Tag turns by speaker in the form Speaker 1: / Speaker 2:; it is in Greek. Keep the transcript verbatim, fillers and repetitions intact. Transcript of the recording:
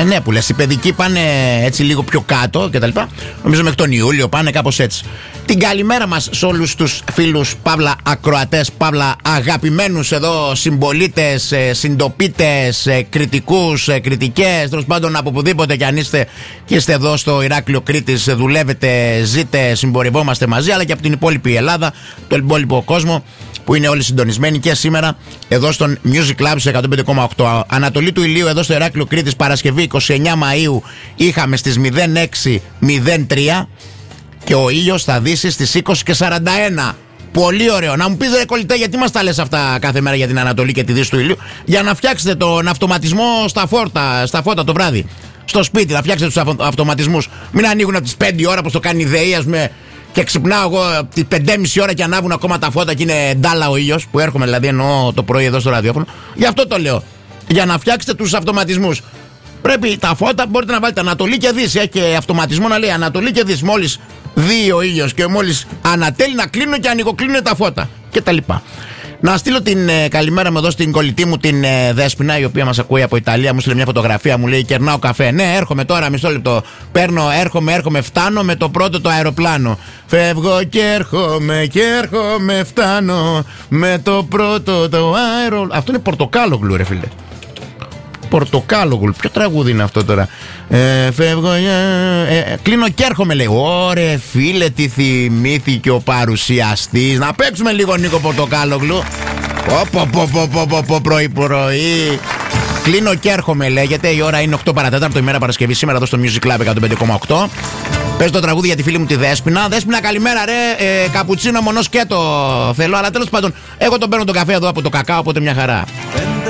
Speaker 1: Ε, ναι, που λες, οι παιδικοί πάνε έτσι λίγο πιο κάτω κτλ. Νομίζω μέχρι τον Ιούλιο πάνε κάπως έτσι. Την καλημέρα μας σε όλους τους φίλους, παύλα ακροατές, παύλα αγαπημένους εδώ συμπολίτες, συντοπίτες, κριτικούς, κριτικές, τέλος πάντων από οπουδήποτε κι αν είστε και είστε εδώ στο Ηράκλειο Κρήτης, δουλεύετε, ζείτε, συμπορευόμαστε μαζί, αλλά και από την υπόλοιπη Ελλάδα, τον υπόλοιπο κόσμο που είναι όλοι συντονισμένοι και σήμερα εδώ στον Music Club σε εκατόν πέντε κόμμα οκτώ. Ανατολή του ηλίου εδώ στο Ηράκλειο Κρήτης, Παρασκευή είκοσι εννέα Μαΐου, είχαμε στις μηδέν έξι μηδέν τρία και ο ήλιος θα δύσει στις είκοσι και σαράντα ένα. Πολύ ωραίο. Να μου πεις ρε κολλητέ, γιατί μας τα λες αυτά κάθε μέρα για την Ανατολή και τη δύση του ηλίου? Για να φτιάξετε τον αυτοματισμό στα φόρτα, στα φώτα το βράδυ. Στο σπίτι, να φτιάξετε τους αυτοματισμούς. Μην ανοίγουν από τις πέντε ώρα όπως το κάνει η ΔΕΗ, ας πούμε. Και ξυπνάω εγώ τις πέντε και μισή ώρα και ανάβουν ακόμα τα φώτα και είναι ντάλα ο ήλιος. Που έρχομαι δηλαδή, εννοώ το πρωί εδώ στο ραδιόφωνο. Γι' αυτό το λέω. Για να φτιάξετε τους αυτοματισμούς. Πρέπει τα φώτα, μπορείτε να βάλετε Ανατολή και Δύση. Έχει και αυτοματισμό να λέει Ανατολή και Δύση. Μόλις δει ο ήλιος και μόλις ανατέλει να κλείνουν και ανοιγοκλίνουν τα φώτα. Και τα λοιπά. Να στείλω την ε, καλημέρα μου εδώ στην κολλητή μου την ε, Δέσποινα, η οποία μας ακούει από Ιταλία. Μου στείλε μια φωτογραφία, μου λέει: κερνάω καφέ. Ναι, έρχομαι τώρα, μισό λεπτό. Παίρνω, έρχομαι, έρχομαι, φτάνω με το πρώτο το αεροπλάνο. Φεύγω και έρχομαι, και έρχομαι, φτάνω με το πρώτο το αερο. Αυτό είναι Πορτοκάλογλου, ρε φίλε. Πορτοκάλογλου. Ποιο τραγούδι είναι αυτό τώρα? Ε, φεύγω, ε, ε, κλείνω και έρχομαι, λέει. Ωρε φίλε, τι θυμήθηκε ο παρουσιαστής. Να παίξουμε λίγο Νίκο Πορτοκάλογλου. Πω πω πω πω πω πω πρωί πρωί. Κλείνω και έρχομαι, λέγεται. Η ώρα είναι οκτώ παρά τέταρτο, ημέρα Παρασκευή, σήμερα εδώ στο Music Club εκατόν πέντε κόμμα οκτώ. Πες το τραγούδι για τη φίλη μου τη Δέσποινα. Δέσποινα, καλημέρα, ρε. Ε, καπουτσίνο μονό σκέτο θέλω, αλλά τέλος πάντων, εγώ τον παίρνω τον καφέ εδώ από το κακάο, οπότε μια χαρά.